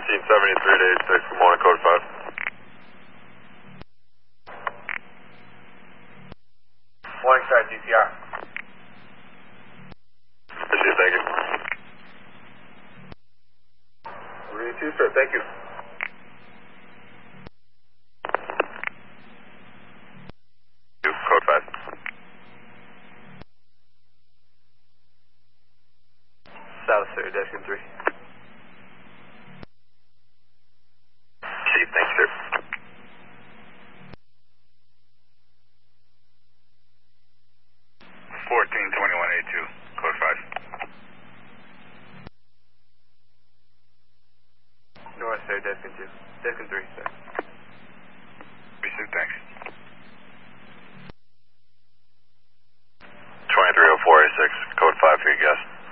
1473 to 86, good morning, code 5. Morning, sir, GTR. Appreciate it, thank you. Read 2, sir, thank you. Code 5. South, sir, Destin 3. See, thanks, sir. Code 5. North, sir, Destin 2. Destin 3, sir. Appreciate it, thanks. 230486, code 5 for your guest.